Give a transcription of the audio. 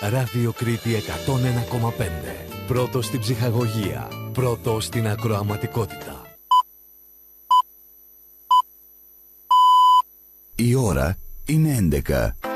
Ράδιο Κρήτη 101,5. Πρώτο στην ψυχαγωγία. Πρώτο στην ακροαματικότητα. Η ώρα είναι 11.